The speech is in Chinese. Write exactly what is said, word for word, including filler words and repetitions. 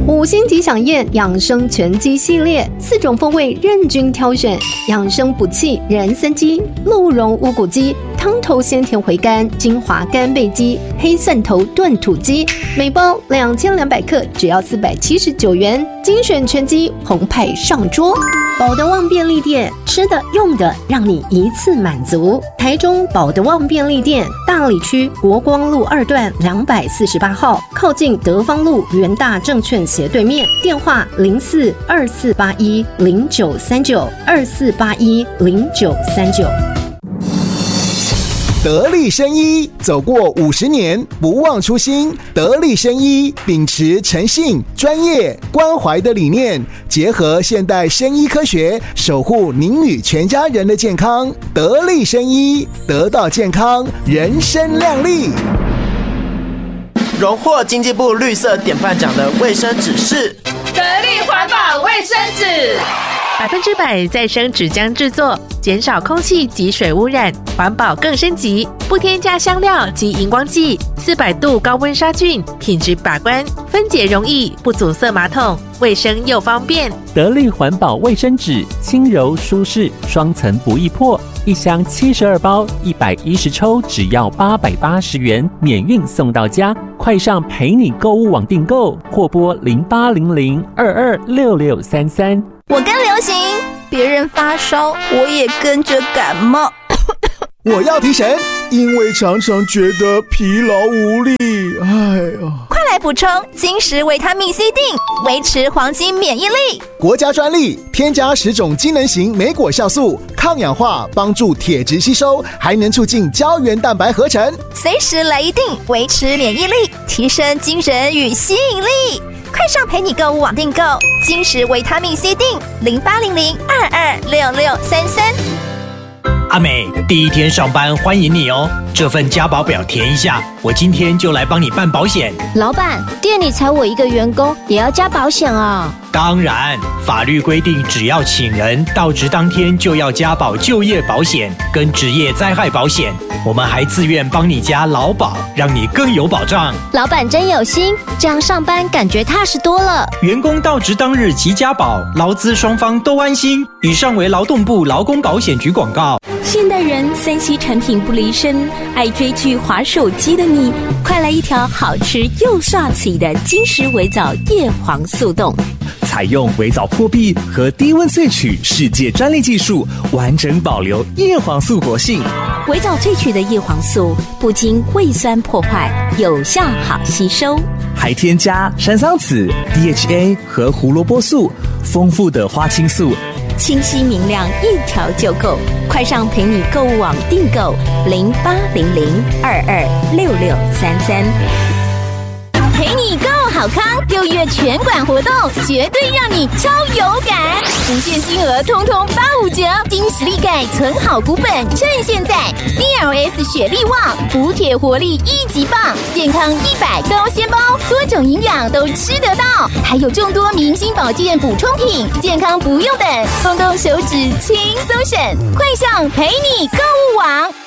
五星级享宴养生全鸡系列，四种风味任君挑选，养生补气人参鸡、鹿茸乌骨鸡、汤头鲜甜回甘金华干贝鸡、黑蒜头炖土鸡，每包两千两百克，只要四百七十九元，精选全鸡澎湃上桌。宝德旺便利店，吃的用的让你一次满足。台中宝德旺便利店，大里区国光路二段两百四十八号，靠近德芳路元大证券斜对面，电话零四二四八一零九三九二四八一零九三九。 得力生医走过五十年，不忘初心。得力生医秉持诚信、专业、关怀的理念，结合现代生医科学，守护您与全家人的健康。得力生医，得到健康，人生亮丽。 荣获经济部绿色典范奖的卫生纸是得力环保卫生纸， 百分之百再生纸浆制作，减少空气及水污染，环保更升级，不添加香料及荧光剂，四百度高温杀菌，品质把关，分解容易，不阻塞马桶，卫生又方便。 得力环保卫生纸，轻柔舒适，双层不易破，一箱七十二包，一百一十抽，只要八百八十元，免运送到家。快上陪你购物网订购，或拨零八零零二二六六三三。 我跟流行，别人发烧，我也跟着感冒。 我要提神，因为常常觉得疲劳无力。哎呀， 快来补充金石维他命 C 锭，维持黄金免疫力。 国家专利，添加十种机能型莓果酵素，抗氧化，帮助铁质吸收，还能促进胶原蛋白合成。 随时来一锭，维持免疫力，提升精神与吸引力。快上陪你购物网订购金石维他命 C 锭，零八零零二二六六三三。 阿美，第一天上班欢迎你哦！这份加保表填一下，我今天就来帮你办保险。 老板，店里才我一个员工，也要加保险啊？ 当然，法律规定，只要请人到职当天就要加保就业保险跟职业灾害保险。我们还自愿帮你加劳保，让你更有保障。 老板真有心，这样上班感觉踏实多了。 员工到职当日即加保，劳资双方都安心。以上为劳动部劳工保险局广告。 现代人三 C 产品不离身，爱追剧滑手机的你，快来一条好吃又刷嘴的金石微藻叶黄素冻。 采用微藻破壁和低温萃取世界专利技术，完整保留叶黄素活性。 微藻萃取的叶黄素不经胃酸破坏，有效好吸收， 还添加山桑子、D H A 和胡萝卜素，丰富的花青素， 清晰明亮，一条就够。快上陪你购物网订购零八零零二二六六三三。 陪你购好康，六月全馆活动绝对让你超有感，无限金额通通八五折，金实力钙存好股本，趁现在 D L S 雪力旺补铁活力一级棒，健康一百高纤包，多种营养都吃得到，还有众多明星保健补充品，健康不用等，动动手指轻松省，快上陪你购物网。